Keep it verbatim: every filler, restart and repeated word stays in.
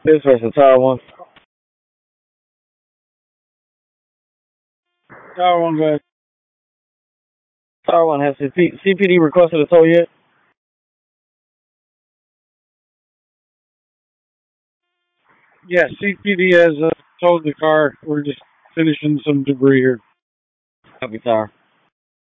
This versus Tower One. Tower One, guys. Tower One has C P D requested a tow yet? Yeah, C P D has uh, towed the car. We're just finishing some debris here. Copy, Tower.